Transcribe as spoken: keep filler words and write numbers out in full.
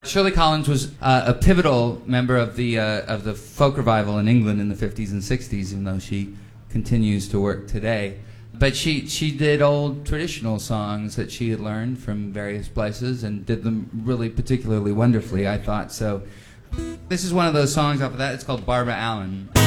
Shirley Collins was uh, a pivotal member of the uh, of the folk revival in England in the fifties and sixties, even though she continues to work today. But she, she did old traditional songs that she had learned from various places and did them really particularly wonderfully, I thought. So this is one of those songs off of that. It's called Barbara Allen.